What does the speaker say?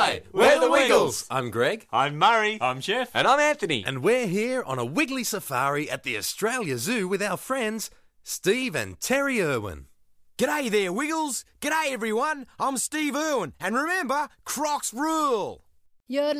Hi, we're the Wiggles. I'm Greg. I'm Murray. I'm Jeff. And I'm Anthony. And we're here on a Wiggly Safari at the Australia Zoo with our friends Steve and Terry Irwin. G'day there, Wiggles. G'day, everyone. I'm Steve Irwin. And remember, Crocs rule.